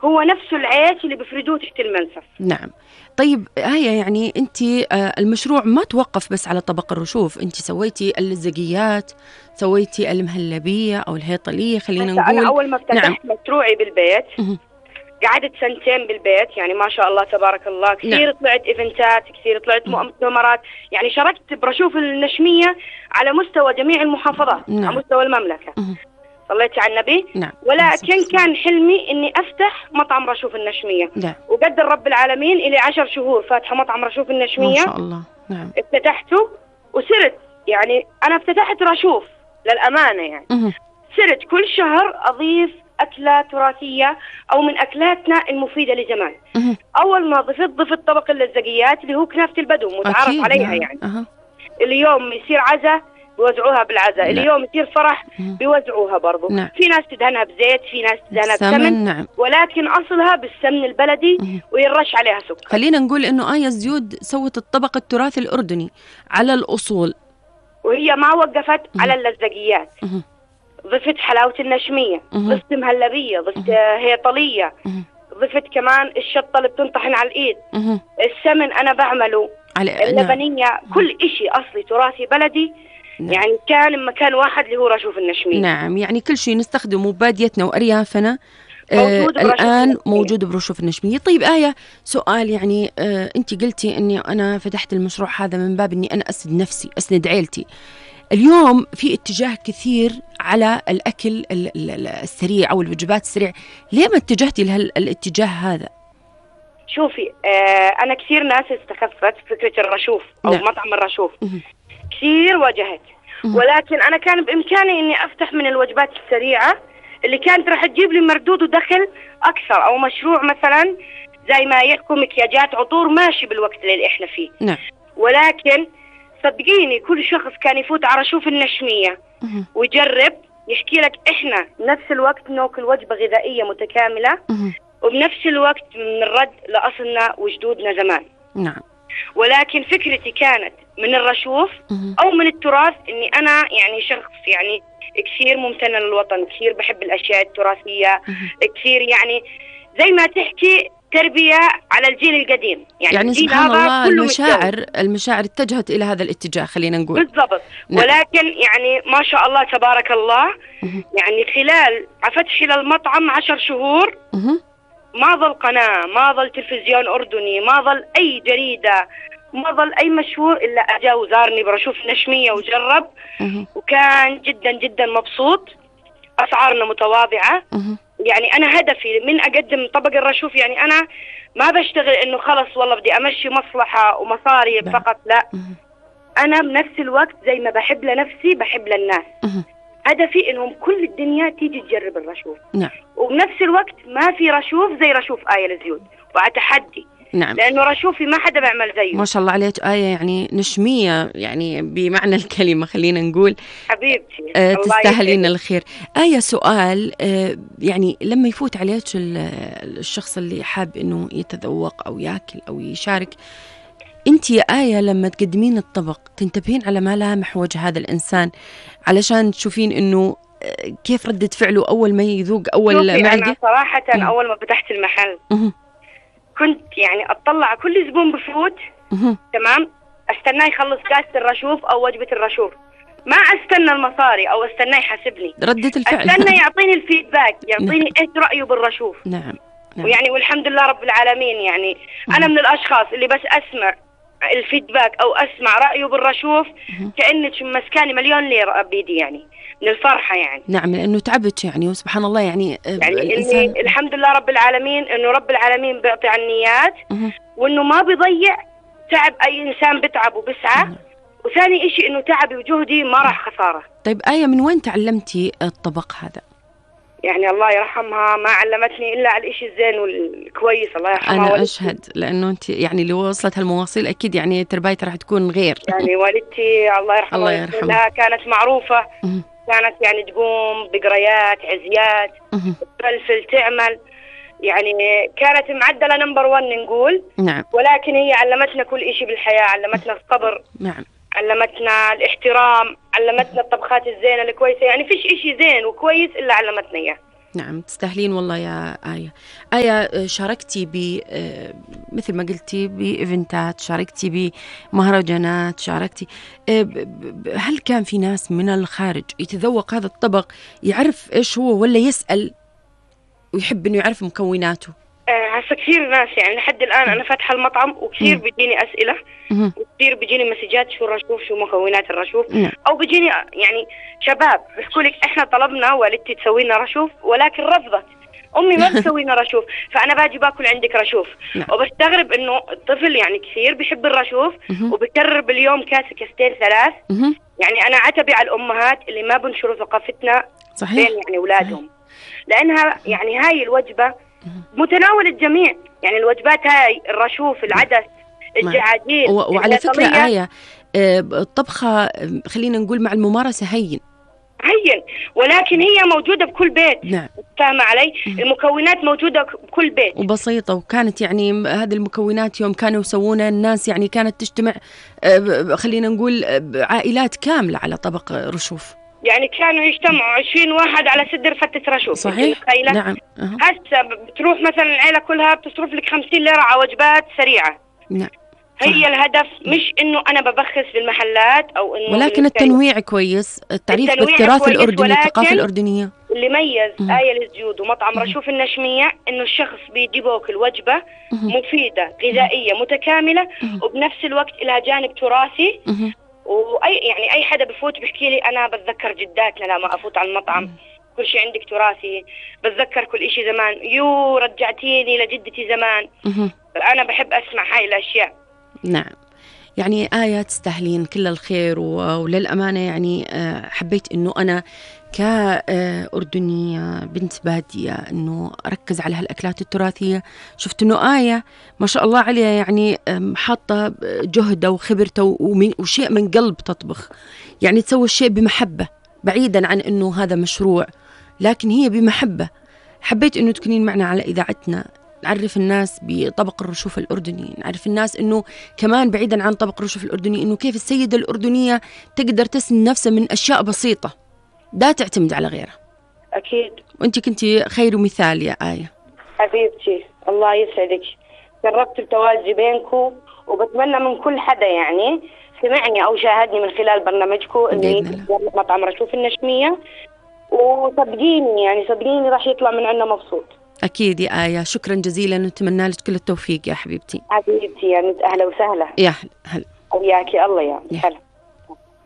هو نفسه العيش اللي بفردوه تحت المنسف. نعم. طيب آية، يعني أنت المشروع ما توقف بس على طبق الرشوف، أنت سويتي اللزقيات، سويتي المهلبية أو الهيطلية خلينا نقول. أنا أول ما افتتحت نعم. مشروعي بالبيت قعدت 2 سنين بالبيت، يعني ما شاء الله تبارك الله كثير. نعم. طلعت إيفنتات كثير، طلعت مؤتمرات، يعني شاركت برشوف النشمية على مستوى جميع المحافظات. نعم. على مستوى المملكة. صليت على النبي. نعم. ولكن كان حلمي إني أفتح مطعم رشوف النشمية. نعم. وقدر رب العالمين إلي 10 شهور فاتحة مطعم رشوف النشمية. ما شاء الله. نعم. افتتحته وصرت، يعني أنا افتتحت رشوف للأمانة، يعني صرت كل شهر أضيف أكلة تراثية أو من أكلاتنا المفيدة لزمان. أول ما ضفت طبق اللزقيات اللي هو كنافة البدو متعارف عليها. نعم. يعني اليوم يصير عزا بيوزعوها بالعزاء. اليوم يصير فرح بيوزعوها برضو. نعم. في ناس تدهنها بزيت، في ناس تدهنها بسمن. نعم. ولكن أصلها بالسمن البلدي ويرش عليها سكر. خلينا نقول إنه آية زيود سوت الطبق التراثي الأردني على الأصول، وهي ما وقفت على اللزقيات. ضفت حلاوة النشمية، ضفت مهلبية، ضفت هيطلية، ضفت كمان الشطة اللي بتنطحن على الإيد. السمن أنا بعمله على اللبنية. نعم. كل إشي أصلي تراثي بلدي. نعم. يعني كان مكان واحد اللي هو رشوف النشمية. نعم. يعني كل شيء نستخدمه باديتنا وأريافنا الآن موجود برشوف النشمية. طيب آية، سؤال، يعني أنت قلتي أني أنا فتحت المشروع هذا من باب أني أنا أسند نفسي، أسند عيلتي. اليوم في اتجاه كثير على الأكل السريع أو الوجبات السريع، ليه ما اتجهتي لهالاتجاه هذا؟ شوفي، أنا كثير ناس استخفت فكرة الرشوف أو نعم. مطعم الرشوف. كثير واجهت. ولكن أنا كان بإمكاني إني أفتح من الوجبات السريعة اللي كانت راح تجيب لي مردود ودخل أكثر، أو مشروع مثلا زي ما يحكوا مكياجات عطور ماشي بالوقت اللي إحنا فيه. نعم. ولكن صدقيني كل شخص كان يفوت على رشوف النشمية ويجرب، يحكي لك إحنا نفس الوقت ناكل وجبة غذائية متكاملة وبنفس الوقت من الرد لأصلنا وجدودنا زمان. نعم. ولكن فكرتي كانت من الرشوف أو من التراث، إني أنا يعني شخص يعني كثير ممتن للوطن، كثير بحب الأشياء التراثية، كثير يعني زي ما تحكي تربية على الجيل القديم. يعني سبحان الله المشاعر اتجهت إلى هذا الاتجاه خلينا نقول. بالضبط. نعم. ولكن يعني ما شاء الله تبارك الله، يعني خلال فتحي للمطعم 10 شهور ما ظل قناة، ما ظل تلفزيون أردني، ما ظل أي جريدة، ما ظل أي مشهور إلا أجا وزارني برشوف نشمية وجرب. وكان جدا جدا مبسوط. أسعارنا متواضعة. يعني أنا هدفي من أقدم طبق الرشوف، يعني أنا ما بشتغل إنه خلص والله بدي أمشي مصلحة ومصاري فقط، لا. أنا بنفس الوقت زي ما بحب لنفسي بحب للناس. هدفي إنهم كل الدنيا تيجي تجرب الرشوف. نعم. وبنفس الوقت ما في رشوف زي رشوف آية الزيود، وأتحدي. نعم. لأنه رشوفي ما حدا بيعمل زيه. ما شاء الله عليك آية، يعني نشمية يعني بمعنى الكلمة خلينا نقول. حبيبتي. تستاهلين الخير. آية، سؤال، يعني لما يفوت عليك الشخص اللي حاب إنه يتذوق أو يأكل أو يشارك، أنت يا آية لما تقدمين الطبق تنتبهين على ملامح وجه هذا الإنسان علشان تشوفين إنه كيف ردة فعله أول ما يذوق أول معلقة؟ أنا صراحة أول ما فتحت المحل كنت يعني أطلع كل زبون بفوت تمام أستناه يخلص كاسة الرشوف أو وجبة الرشوف، ما أستنى المصاري أو أستناه يحاسبني. ردة الفعل. أستنى يعطيني الفيدباك، يعطيني إيش رأيه بالرشوف. نعم. ويعني والحمد لله رب العالمين، يعني أنا من الأشخاص اللي بس أسمع الفيدباك أو أسمع رأيه بالرشوف كأنك مسكاني مليون ليرة بيدي، يعني من الفرحة يعني. نعم، لأنه تعبت يعني، وسبحان الله يعني إني الحمد لله رب العالمين إنه رب العالمين بيعطي على النيات، وإنه ما بيضيع تعب أي إنسان بتعب وبسعى. وثاني إشي إنه تعبي وجهدي ما راح خسارة. طيب آية، من وين تعلمتي الطبق هذا؟ يعني الله يرحمها ما علمتني إلا على الإشي الزين والكويس، الله يرحمها. أنا أشهد، لأنه أنت يعني اللي وصلت هالمواصيل أكيد يعني تربيتها راح تكون غير. يعني والدتي الله يرحمها الله يرحمها كانت معروفة. كانت يعني تقوم بقريات عزيات تفلفل تعمل، يعني كانت معدلة نمبر 1 نقول. نعم. ولكن هي علمتنا كل إشي بالحياة، علمتنا الصبر. نعم. علمتنا الاحترام، علمتنا الطبخات الزينة الكويسة، يعني فيش إشي زين وكويس إلا علمتنا إياه. نعم تستاهلين والله يا آية. آية شاركتي مثل ما قلتي بإيفنتات، شاركتي بمهرجانات، شاركتي هل كان في ناس من الخارج يتذوق هذا الطبق يعرف إيش هو، ولا يسأل ويحب إنه يعرف مكوناته؟ هسه كثير ناس يعني لحد الآن أنا فاتحة المطعم وكثير بيجيني أسئلة وكثير بيجيني مسجات شو الرشوف، شو مكونات الرشوف، أو بيجيني يعني شباب بيحكوا لك إحنا طلبنا والدتي تسوي لنا رشوف ولكن رفضت، أمي ما بتسوي لنا رشوف، فأنا باجي باكل عندك رشوف. وبستغرب إنه الطفل يعني كثير بيحب الرشوف وبكرر باليوم كاسة كاستين 3. يعني أنا عتبي على الأمهات اللي ما بنشروا ثقافتنا صحيح بين يعني أولادهم، لأنها يعني هاي الوجبة متناول الجميع. يعني الوجبات هاي الرشوف، العدس، الجعاجيل، وعلى فكرة آية الطبخة خلينا نقول مع الممارسة هين، ولكن هي موجودة بكل بيت. نعم. فاهمة علي؟ المكونات موجودة بكل بيت وبسيطة، وكانت يعني هذه المكونات يوم كانوا يسوونها الناس يعني كانت تجتمع خلينا نقول عائلات كاملة على طبق رشوف. يعني كانوا يجتمعوا 20 واحد على صدر فتة رشوف. صحيح. نعم. هسه بتروح مثلا العيلة كلها بتصرف لك 50 ليرة على وجبات سريعة. نعم. هي الهدف مش إنه أنا ببخس بالمحلات أو إنه، ولكن التنويع كويس، التعريف بالتراث الأردني، الثقافة الأردنية. اللي ميز آية الزيود ومطعم رشوف النشمية إنه الشخص بيجيبوك الوجبة مفيدة غذائية متكاملة وبنفس الوقت لها جانب تراثي. وأي يعني أي حدا بفوت بيحكي لي أنا بتذكر جداتنا لما أفوت على المطعم، كل شيء عندك تراثي، بتذكر كل إشي زمان، رجعتيني لجدتي زمان. أنا بحب أسمع هاي الأشياء. نعم. يعني آية تستاهلين كل الخير وللأمانة يعني حبيت أنه أنا كأردنية بنت بادية أنه أركز على هالأكلات التراثية. شفت أنه آية ما شاء الله عليها يعني حاطة جهدة وخبرته وشيء من قلب تطبخ، يعني تسوي الشيء بمحبة بعيدا عن أنه هذا مشروع، لكن هي بمحبة. حبيت أنه تكونين معنا على إذاعتنا، نعرف الناس بطبق الرشوف الأردني، نعرف الناس أنه كمان بعيدا عن طبق الرشوف الأردني أنه كيف السيدة الأردنية تقدر تسند نفسها من أشياء بسيطة لا تعتمد على غيرها. أكيد. وأنت كنتي خير مثال يا آية حبيبتي، الله يسعدك. جربت التواجد بينكم وبتمنى من كل حدا يعني سمعني أو شاهدني من خلال برنامجكم إني جرب مطعم رشوف النشمية، وصدقيني يعني صدقيني راح يطلع من عنا مبسوط. أكيد يا آية، شكرا جزيلا ونتمنى لك كل التوفيق يا حبيبتي. حبيبتي يعني أهلا وسهلا. يا هلا. وياكي الله يعني هلا.